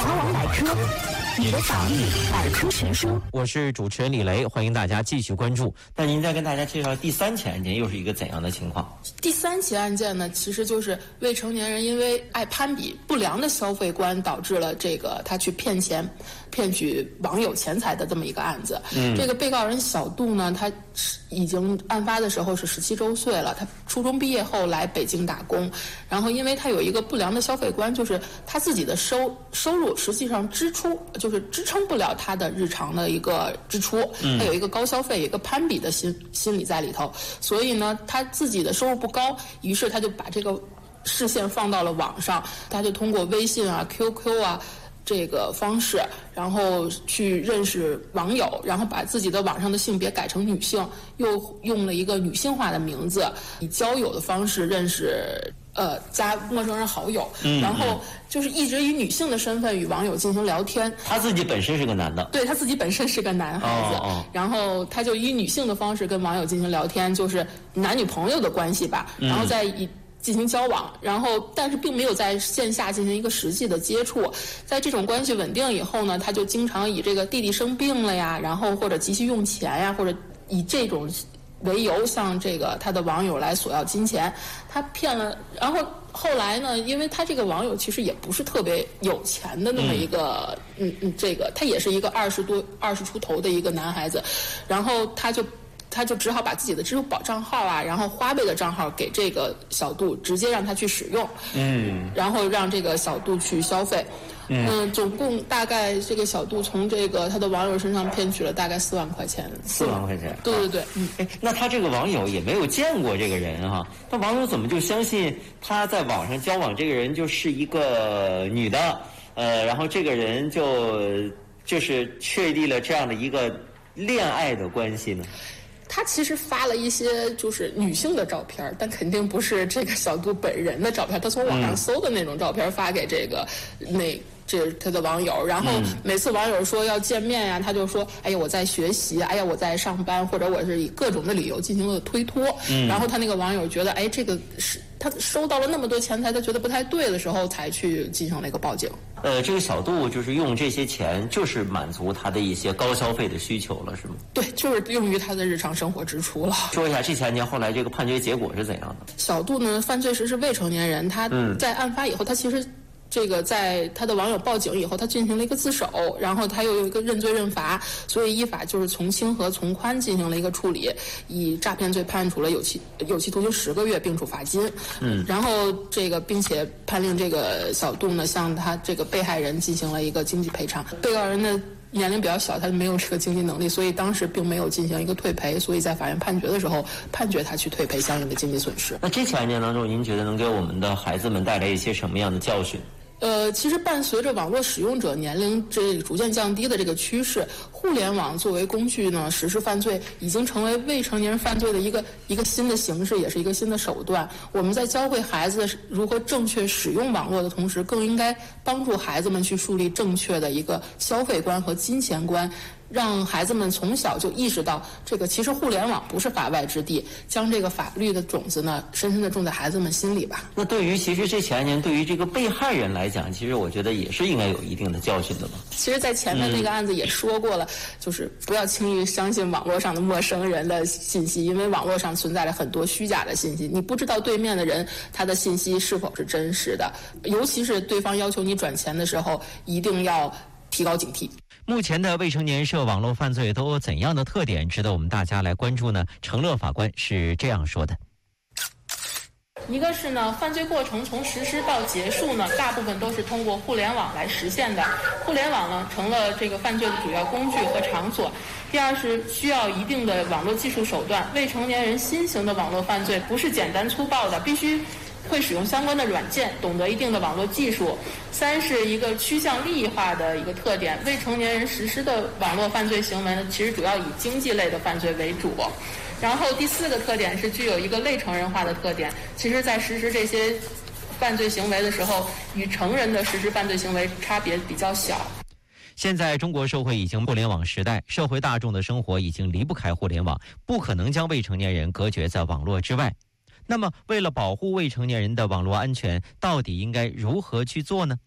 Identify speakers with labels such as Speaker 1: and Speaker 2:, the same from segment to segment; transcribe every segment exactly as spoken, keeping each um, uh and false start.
Speaker 1: 法网百科，你的法律百科全书。
Speaker 2: 我是主持人李雷，欢迎大家继续关注。那您再跟大家介绍第三起案件又是一个怎样的情况？
Speaker 3: 第三起案件呢，其实就是未成年人因为爱攀比、不良的消费观，导致了这个他去骗钱、骗取网友钱财的这么一个案子。嗯，这个被告人小杜呢，他已经案发的时候是十七周岁了，他初中毕业后来北京打工，然后因为他有一个不良的消费观，就是他自己的收收入实际上支出就是支撑不了他的日常的一个支出，他有一个高消费、有一个攀比的心心理在里头，所以呢，他自己的收入不高，于是他就把这个视线放到了网上，他就通过微信啊、Q Q 啊这个方式，然后去认识网友，然后把自己的网上的性别改成女性，又用了一个女性化的名字，以交友的方式认识呃加陌生人好友，嗯、然后就是一直以女性的身份与网友进行聊天。
Speaker 2: 他自己本身是个男的，
Speaker 3: 对他自己本身是个男孩子，哦哦、然后他就以女性的方式跟网友进行聊天，就是男女朋友的关系吧，然后再以进行交往，然后但是并没有在线下进行一个实际的接触。在这种关系稳定以后呢，他就经常以这个弟弟生病了呀，然后或者急需用钱呀，或者以这种为由向这个他的网友来索要金钱。他骗了，然后后来呢，因为他这个网友其实也不是特别有钱的那么一个，嗯嗯，这个他也是一个二十多二十出头的一个男孩子，然后他就。他就只好把自己的支付宝账号啊，然后花呗的账号给这个小杜，直接让他去使用，嗯，然后让这个小杜去消费，嗯，嗯总共大概这个小杜从这个他的网友身上骗取了大概四万块钱，
Speaker 2: 四万块钱，
Speaker 3: 对对对，嗯，
Speaker 2: 哎，那他这个网友也没有见过这个人哈，那网友怎么就相信他在网上交往这个人就是一个女的，呃，然后这个人就就是确立了这样的一个恋爱的关系呢？
Speaker 3: 他其实发了一些就是女性的照片，但肯定不是这个小杜本人的照片，他从网上搜的那种照片发给这个、嗯、那这他的网友，然后每次网友说要见面呀，他就说哎呀我在学习，哎呀我在上班，或者我是以各种的理由进行了推脱、嗯、然后他那个网友觉得哎这个是他收到了那么多钱财，他觉得不太对的时候才去进行了一个报警。
Speaker 2: 呃，这个小杜就是用这些钱，就是满足他的一些高消费的需求了，是吗？
Speaker 3: 对，就是用于他的日常生活支出了。
Speaker 2: 说一下这起案件后来这个判决结果是怎样的？
Speaker 3: 小杜呢，犯罪时是未成年人，他在案发以后，他其实。这个在他的网友报警以后，他进行了一个自首，然后他又有一个认罪认罚，所以依法就是从轻和从宽进行了一个处理，以诈骗罪判处了有期有期徒刑十个月，并处罚金。嗯，然后这个并且判令这个小杜呢向他这个被害人进行了一个经济赔偿。被告人的年龄比较小，他没有这个经济能力，所以当时并没有进行一个退赔，所以在法院判决的时候判决他去退赔相应的经济损失。
Speaker 2: 那这起案件当中，您觉得能给我们的孩子们带来一些什么样的教训？
Speaker 3: 呃，其实伴随着网络使用者年龄这逐渐降低的这个趋势，互联网作为工具呢，实施犯罪已经成为未成年人犯罪的一个一个新的形式，也是一个新的手段。我们在教会孩子如何正确使用网络的同时，更应该帮助孩子们去树立正确的一个消费观和金钱观。让孩子们从小就意识到，这个其实互联网不是法外之地，将这个法律的种子呢，深深地种在孩子们心里吧。
Speaker 2: 那对于其实这起案件，对于这个被害人来讲，其实我觉得也是应该有一定的教训的吧。
Speaker 3: 其实，在前面那个案子也说过了，嗯、就是不要轻易相信网络上的陌生人的信息，因为网络上存在了很多虚假的信息，你不知道对面的人他的信息是否是真实的，尤其是对方要求你转钱的时候，一定要提高警惕。
Speaker 2: 目前的未成年涉网络犯罪都有怎样的特点值得我们大家来关注呢？程乐法官是这样说的。
Speaker 3: 一个是呢，犯罪过程从实施到结束呢，大部分都是通过互联网来实现的。互联网呢，成了这个犯罪的主要工具和场所。第二是需要一定的网络技术手段，未成年人新型的网络犯罪不是简单粗暴的，必须会使用相关的软件，懂得一定的网络技术。三是一个趋向利益化的一个特点，未成年人实施的网络犯罪行为呢，其实主要以经济类的犯罪为主。然后第四个特点是具有一个类成人化的特点，其实在实施这些犯罪行为的时候，与成人的实施犯罪行为差别比较小。
Speaker 2: 现在中国社会已经互联网时代，社会大众的生活已经离不开互联网，不可能将未成年人隔绝在网络之外。那么为了保护未成年人的网络安全，到底应该如何去做呢？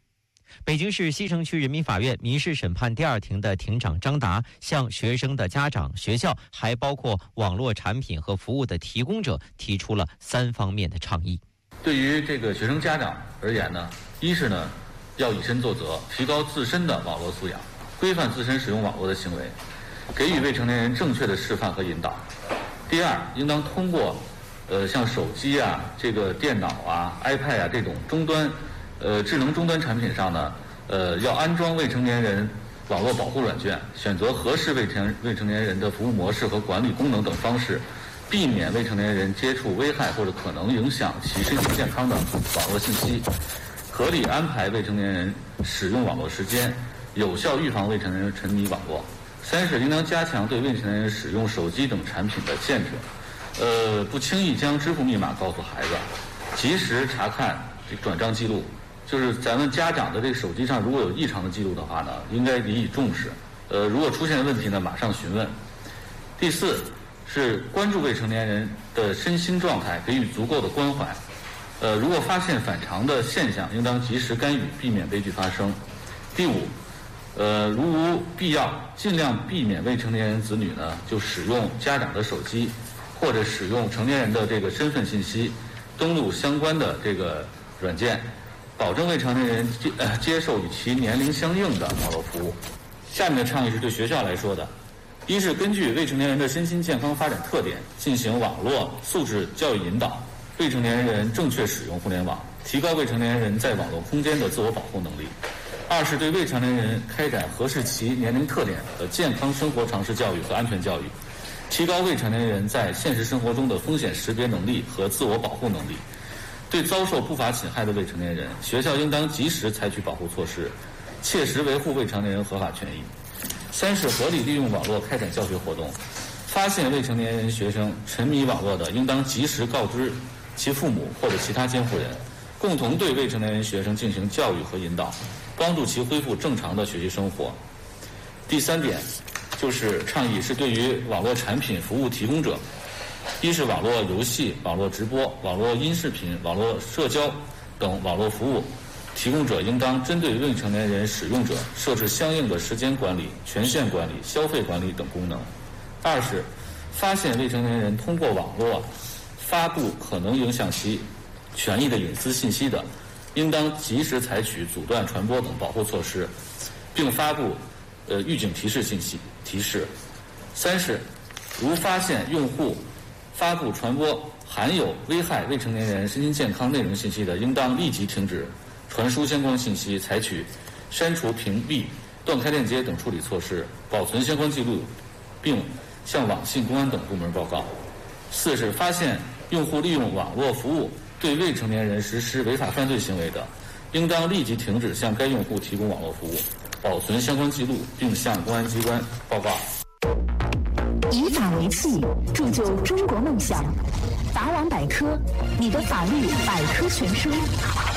Speaker 4: 北京市西城区人民法院民事审判第二庭的庭长张达向学生的家长、学校，还包括网络产品和服务的提供者提出了三方面的倡议。
Speaker 5: 对于这个学生家长而言呢，一是呢要以身作则，提高自身的网络素养，规范自身使用网络的行为，给予未成年人正确的示范和引导。第二，应当通过呃像手机啊、这个电脑啊、iPad 啊这种终端呃智能终端产品上呢，呃要安装未成年人网络保护软件，选择合适未成未成年人的服务模式和管理功能等方式，避免未成年人接触危害或者可能影响其身心健康的网络信息，合理安排未成年人使用网络时间，有效预防未成年人沉迷网络。三是应当加强对未成年人使用手机等产品的限制，呃，不轻易将支付密码告诉孩子，及时查看这转账记录。就是咱们家长的这个手机上如果有异常的记录的话呢，应该予以重视。呃，如果出现问题呢，马上询问。第四是关注未成年人的身心状态，给予足够的关怀。呃，如果发现反常的现象，应当及时干预，避免悲剧发生。第五，呃，如无必要，尽量避免未成年人子女呢就使用家长的手机，或者使用成年人的这个身份信息登录相关的这个软件，保证未成年人接呃接受与其年龄相应的网络服务。下面的倡议是对学校来说的。一是根据未成年人的身心健康发展特点，进行网络素质教育引导，未成年人正确使用互联网，提高未成年人在网络空间的自我保护能力。二是对未成年人开展合适其年龄特点的健康生活常识教育和安全教育，提高未成年人在现实生活中的风险识别能力和自我保护能力。对遭受不法侵害的未成年人，学校应当及时采取保护措施，切实维护未成年人合法权益。三是合理利用网络开展教学活动，发现未成年人学生沉迷网络的，应当及时告知其父母或者其他监护人，共同对未成年人学生进行教育和引导，帮助其恢复正常的学习生活。第三点就是倡议是对于网络产品服务提供者，一是网络游戏、网络直播、网络音视频、网络社交等网络服务提供者，应当针对未成年人使用者设置相应的时间管理、权限管理、消费管理等功能。二是发现未成年人通过网络发布可能影响其权益的隐私信息的，应当及时采取阻断传播等保护措施，并发布呃预警提示信息提示。三是如发现用户发布传播含有危害未成年人身心健康内容信息的，应当立即停止传输相关信息，采取删除、屏蔽、断开链接等处理措施，保存相关记录，并向网信、公安等部门报告。四是发现用户利用网络服务对未成年人实施违法犯罪行为的，应当立即停止向该用户提供网络服务，保存相关记录，并向公安机关报告。
Speaker 1: 以法为器，铸就中国梦想。法网百科，你的法律百科全书。